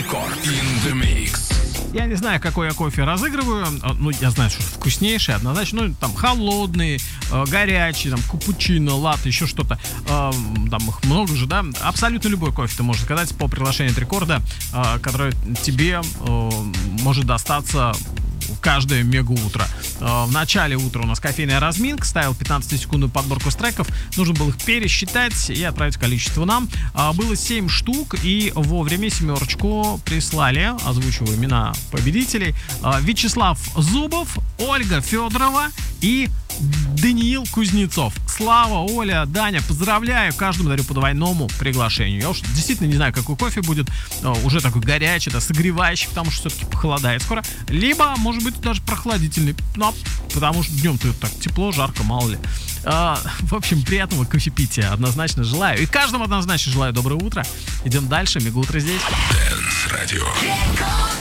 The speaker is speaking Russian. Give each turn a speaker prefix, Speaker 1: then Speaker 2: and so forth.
Speaker 1: Рекорд. In the mix.
Speaker 2: Я не знаю, какой я кофе разыгрываю. Ну, я знаю, что вкуснейший, однозначно. Ну, там холодный, горячий, там капучино, латте, еще что-то. Там их много же, да. Абсолютно любой кофе ты можешь заказать по приглашению от Рекорда, который тебе может достаться каждое мега-утро. В начале утра у нас кофейная разминка. Ставил 15-секундную подборку с треков. Нужно было их пересчитать и отправить количество нам. Было 7 штук, и вовремя семерочку прислали. Озвучиваю имена победителей. Вячеслав Зубов, Ольга Федорова и Даниил Кузнецов. Слава, Оля, Даня, поздравляю. Каждому дарю по двойному приглашению. Я уж действительно не знаю, какой кофе будет. Уже такой горячий, да, согревающий, потому что все-таки похолодает скоро. Либо, может быть, даже прохладительный. Но, потому что днем-то так тепло, жарко, мало ли. В общем, приятного кофепития однозначно желаю. И каждому однозначно желаю доброе утро. Идем дальше. Мега утро здесь.
Speaker 1: Dance Radio.